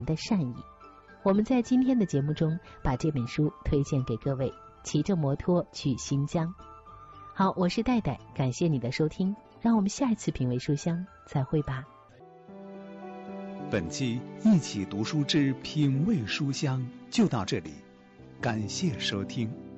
的善意。我们在今天的节目中把这本书推荐给各位，骑着摩托去新疆。好，我是戴戴，感谢你的收听，让我们下一次品味书香再会吧。 本期一起读书之品味书香就到这里，感谢收听。